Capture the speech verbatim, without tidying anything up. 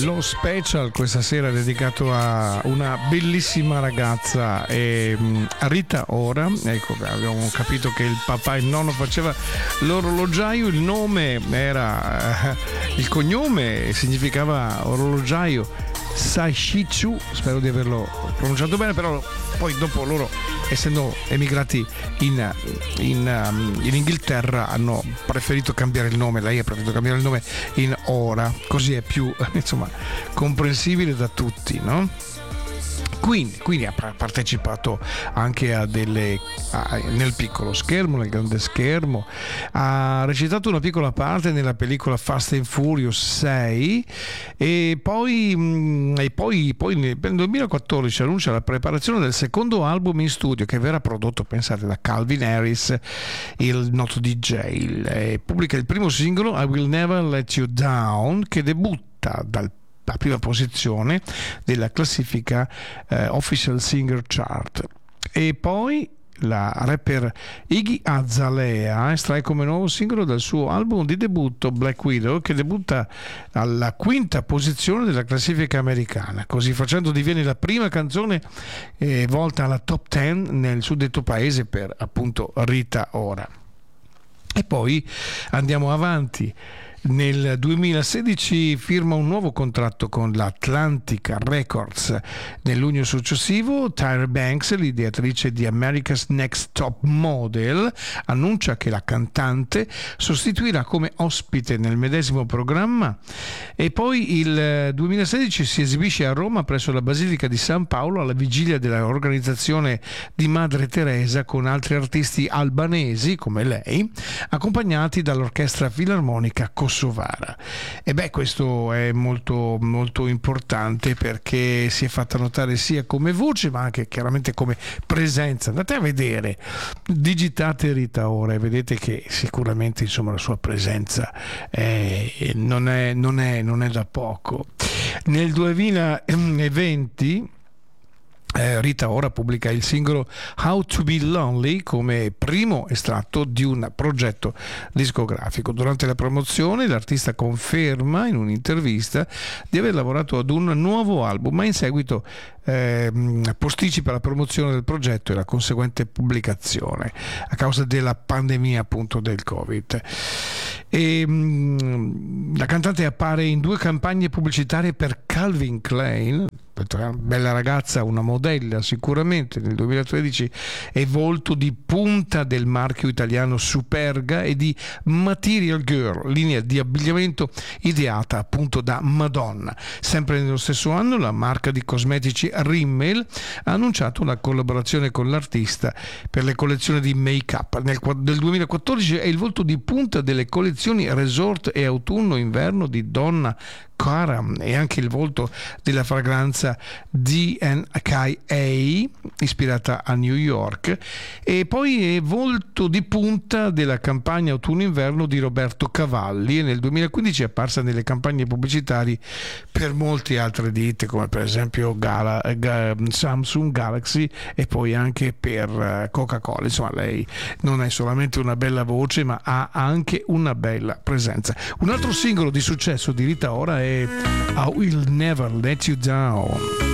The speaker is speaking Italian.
Lo special questa sera è dedicato a una bellissima ragazza, eh, a Rita Ora. Ecco, abbiamo capito che il papà e il nonno faceva l'orologiaio, il nome era, eh, il cognome significava orologiaio, Saishichu, spero di averlo pronunciato bene, però poi dopo loro, essendo emigrati in, in, in Inghilterra, hanno preferito cambiare il nome, lei ha preferito cambiare il nome in Ora, così è più insomma comprensibile da tutti, no? Quindi, quindi ha partecipato anche a delle a, nel piccolo schermo, nel grande schermo, ha recitato una piccola parte nella pellicola Fast and Furious sei e poi, e poi, poi nel duemilaquattordici annuncia la preparazione del secondo album in studio, che verrà prodotto, pensate, da Calvin Harris, il noto D J, e pubblica il primo singolo I Will Never Let You Down, che debutta dal la prima posizione della classifica eh, Official Singer Chart. E poi la rapper Iggy Azalea estrae come nuovo singolo dal suo album di debutto Black Widow, che debutta alla quinta posizione della classifica americana. Così facendo diviene la prima canzone eh, volta alla top dieci nel suddetto paese per appunto Rita Ora. E poi andiamo avanti. Nel duemilasedici firma un nuovo contratto con l'Atlantic Records. Nel luglio successivo Tyra Banks, l'ideatrice di America's Next Top Model, annuncia che la cantante sostituirà come ospite nel medesimo programma. E poi il duemilasedici si esibisce a Roma presso la Basilica di San Paolo alla vigilia dell'organizzazione di Madre Teresa, con altri artisti albanesi come lei, accompagnati dall'Orchestra Filarmonica Kosovara. E beh, questo è molto molto importante, perché si è fatta notare sia come voce ma anche chiaramente come presenza. Andate a vedere, digitate Rita Ora e vedete che sicuramente insomma la sua presenza è, non, è, non, è, non è da poco. Nel duemilaventi Eh, Rita Ora pubblica il singolo How to Be Lonely come primo estratto di un progetto discografico. Durante la promozione l'artista conferma in un'intervista di aver lavorato ad un nuovo album, ma in seguito eh, posticipa la promozione del progetto e la conseguente pubblicazione a causa della pandemia appunto del Covid. E, mh, la cantante appare in due campagne pubblicitarie per Calvin Klein, bella ragazza, una modella sicuramente. Nel duemilatredici è volto di punta del marchio italiano Superga e di Material Girl, linea di abbigliamento ideata appunto da Madonna. Sempre nello stesso anno la marca di cosmetici Rimmel ha annunciato una collaborazione con l'artista per le collezioni di make-up. Nel, nel duemilaquattordici è il volto di punta delle collezioni Resort e autunno-inverno di Donna Karan e anche il volto della fragranza D N K A ispirata a New York, e poi è volto di punta della campagna autunno-inverno di Roberto Cavalli, e nel duemilaquindici è apparsa nelle campagne pubblicitarie per molte altre ditte come per esempio Gala, Ga, Samsung Galaxy e poi anche per Coca-Cola. Insomma, lei non è solamente una bella voce ma ha anche una bella presenza. Un altro singolo di successo di Rita Ora è I Will Never Let You Down.